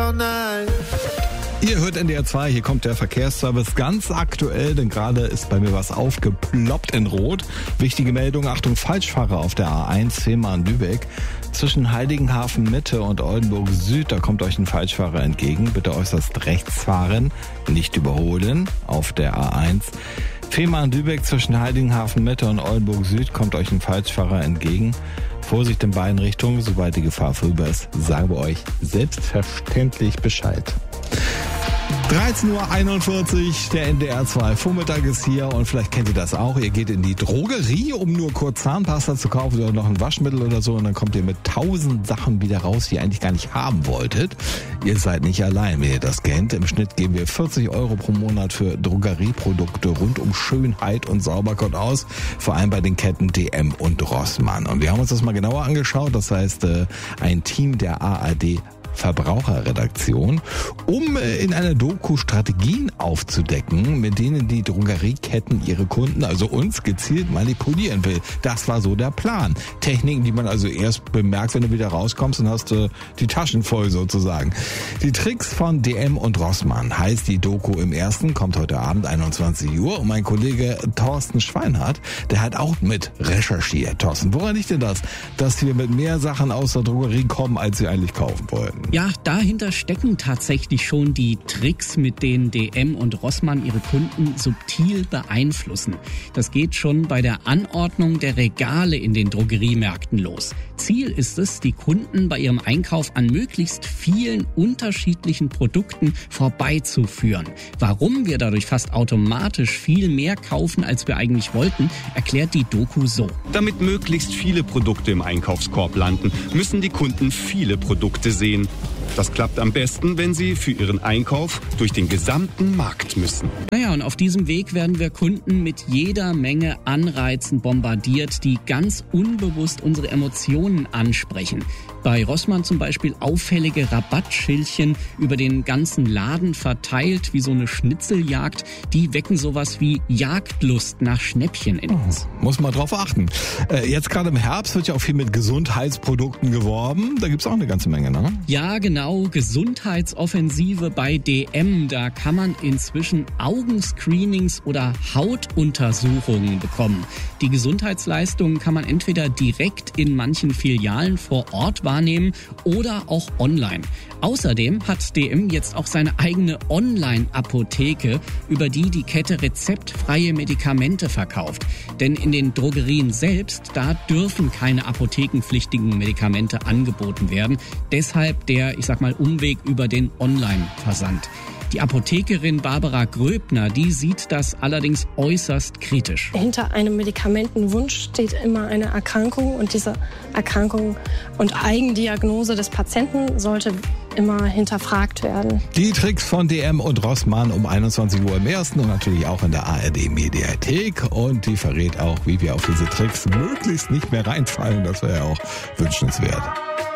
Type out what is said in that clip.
all night. Ihr hört NDR 2, hier kommt der Verkehrsservice ganz aktuell, denn gerade ist bei mir was aufgeploppt in Rot. Wichtige Meldung, Achtung, Falschfahrer auf der A1 Fehmarn-Lübeck. Zwischen Heiligenhafen Mitte und Oldenburg Süd, da kommt euch ein Falschfahrer entgegen. Bitte äußerst rechts fahren, nicht überholen auf der A1. Fehmarn-Lübeck zwischen Heiligenhafen Mitte und Oldenburg Süd kommt euch ein Falschfahrer entgegen. Vorsicht in beiden Richtungen, sobald die Gefahr vorüber ist, sagen wir euch selbstverständlich Bescheid. 13.41 Uhr, der NDR 2 Vormittag ist hier und vielleicht kennt ihr das auch. Ihr geht in die Drogerie, um nur kurz Zahnpasta zu kaufen oder noch ein Waschmittel oder so und dann kommt ihr mit 1000 Sachen wieder raus, die ihr eigentlich gar nicht haben wolltet. Ihr seid nicht allein, wenn ihr das kennt. Im Schnitt geben wir 40 € pro Monat für Drogerieprodukte rund um Schönheit und Sauberkeit aus, vor allem bei den Ketten DM und Rossmann. Und wir haben uns das mal genauer angeschaut, das heißt ein Team der ARD Verbraucherredaktion, um in einer Doku Strategien aufzudecken, mit denen die Drogerieketten ihre Kunden, also uns, gezielt manipulieren will. Das war so der Plan. Techniken, die man also erst bemerkt, wenn du wieder rauskommst und hast die Taschen voll sozusagen. Die Tricks von DM und Rossmann heißt die Doku im ersten, kommt heute Abend 21 Uhr und mein Kollege Thorsten Schweinhardt, der hat auch mit recherchiert. Thorsten, woran liegt denn das, dass wir mit mehr Sachen aus der Drogerie kommen, als wir eigentlich kaufen wollten? Ja, dahinter stecken tatsächlich schon die Tricks, mit denen DM und Rossmann ihre Kunden subtil beeinflussen. Das geht schon bei der Anordnung der Regale in den Drogeriemärkten los. Ziel ist es, die Kunden bei ihrem Einkauf an möglichst vielen unterschiedlichen Produkten vorbeizuführen. Warum wir dadurch fast automatisch viel mehr kaufen, als wir eigentlich wollten, erklärt die Doku so. Damit möglichst viele Produkte im Einkaufskorb landen, müssen die Kunden viele Produkte sehen. Das klappt am besten, wenn sie für ihren Einkauf durch den gesamten Markt müssen. Naja, und auf diesem Weg werden wir Kunden mit jeder Menge Anreizen bombardiert, die ganz unbewusst unsere Emotionen ansprechen. Bei Rossmann zum Beispiel auffällige Rabattschildchen über den ganzen Laden verteilt, wie so eine Schnitzeljagd. Die wecken sowas wie Jagdlust nach Schnäppchen in uns. Muss man drauf achten. Jetzt gerade im Herbst wird ja auch viel mit Gesundheitsprodukten geworben. Da gibt's auch eine ganze Menge, ne? Ja, genau. Gesundheitsoffensive bei DM. Da kann man inzwischen Augenscreenings oder Hautuntersuchungen bekommen. Die Gesundheitsleistungen kann man entweder direkt in manchen Filialen vor Ort wahrnehmen oder auch online. Außerdem hat DM jetzt auch seine eigene Online-Apotheke, über die Kette rezeptfreie Medikamente verkauft. Denn in den Drogerien selbst, da dürfen keine apothekenpflichtigen Medikamente angeboten werden. Deshalb der, ich sag mal, Umweg über den Online-Versand. Die Apothekerin Barbara Gröbner, die sieht das allerdings äußerst kritisch. Hinter einem Medikamentenwunsch steht immer eine Erkrankung und diese Erkrankung und Eigendiagnose des Patienten sollte immer hinterfragt werden. Die Tricks von DM und Rossmann um 21 Uhr im ersten und natürlich auch in der ARD Mediathek und die verrät auch, wie wir auf diese Tricks möglichst nicht mehr reinfallen. Das wäre ja auch wünschenswert.